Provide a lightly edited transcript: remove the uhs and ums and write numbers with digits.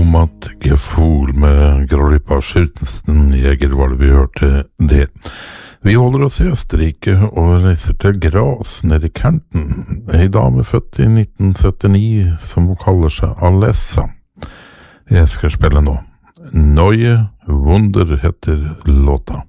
Heimatgefühl med Grolpa Schürzenjäger var det vi hørte det. Vi holder oss i Østerrike og reiser til Graz nede i Kärnten. En dame født i 1979 som kaller seg Alessa. Jeg skal spille nå. Neue Wunder heter låta.